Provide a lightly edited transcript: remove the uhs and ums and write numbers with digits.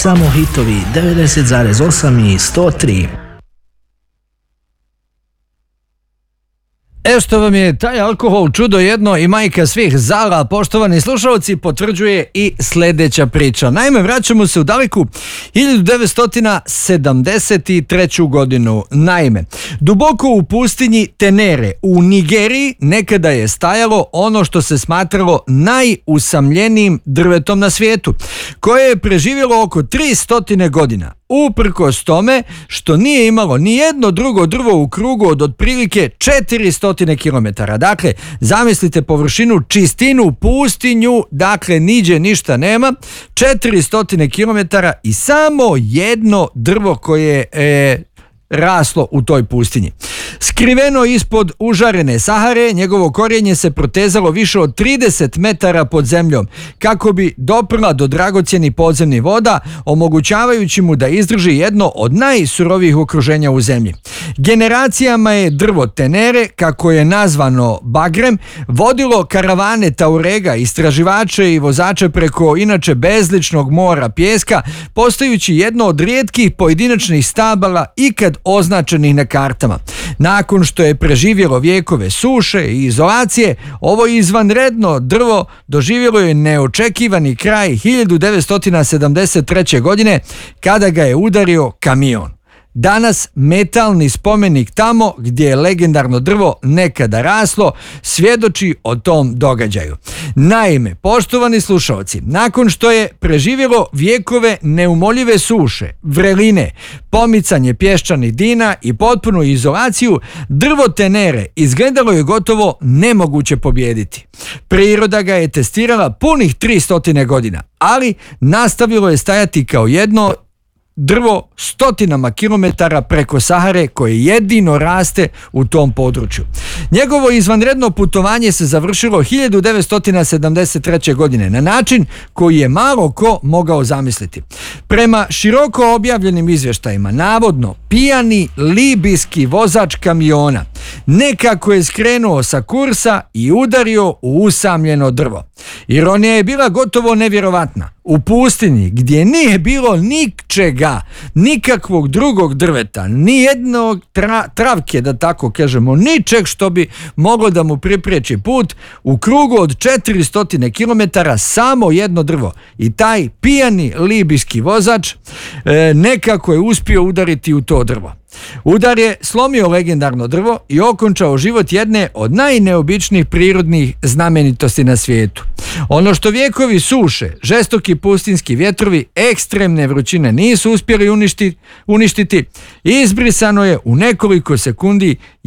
Samo hitovi 90,8 i 103. Što vam je taj alkohol čudo jedno i majka svih zala, poštovani slušalci, potvrđuje i sljedeća priča. Naime, vraćamo se u daleku 1973. godinu. Naime, duboko u pustinji Tenere u Nigeriji nekada je stajalo ono što se smatralo najusamljenijim drvetom na svijetu, koje je preživjelo oko 300 godina. Uprkos tome što nije imalo ni jedno drugo drvo u krugu od otprilike 400 km. Dakle, zamislite površinu, čistinu, pustinju, dakle, niđe ništa nema, 400 km i samo jedno drvo koje je raslo u toj pustinji. Skriveno ispod užarene Sahare, njegovo korijenje se protezalo više od 30 metara pod zemljom kako bi doprla do dragocjenih podzemnih voda, omogućavajući mu da izdrži jedno od najsurovijih okruženja u zemlji. Generacijama je drvo Tenere, kako je nazvano bagrem, vodilo karavane taurega, istraživače i vozače preko inače bezličnog mora pijeska, postajući jedno od rijetkih pojedinačnih stabala ikad označenih na kartama. Nakon što je preživjelo vijekove suše i izolacije, ovo izvanredno drvo doživjelo je neočekivani kraj 1973. godine kada ga je udario kamion. Danas metalni spomenik tamo gdje je legendarno drvo nekada raslo svjedoči o tom događaju. Naime, poštovani slušalci, nakon što je preživjelo vijekove neumoljive suše, vreline, pomicanje pješčanih dina i potpunu izolaciju, drvo Tenere izgledalo je gotovo nemoguće pobijediti. Priroda ga je testirala punih 300 godina, ali nastavilo je stajati kao jedno drvo stotinama kilometara preko Sahare koje jedino raste u tom području. Njegovo izvanredno putovanje se završilo 1973. godine na način koji je malo ko mogao zamisliti. Prema široko objavljenim izvještajima, navodno pijani libijski vozač kamiona nekako je skrenuo sa kursa i udario u usamljeno drvo. Ironija je bila gotovo nevjerovatna. U pustinji gdje nije bilo ničega, nikakvog drugog drveta, ni jednog travke, da tako kažemo, ničeg što bi moglo da mu pripreči put, u krugu od 400 km samo jedno drvo. I taj pijani libijski vozač nekako je uspio udariti u to drvo. Udar je slomio legendarno drvo i okončao život jedne od najneobičnijih prirodnih znamenitosti na svijetu. Ono što vijekovi suše, žestoki pustinski vjetrovi, ekstremne vrućine nisu uspjeli uništiti, izbrisano je u nekoliko sekundi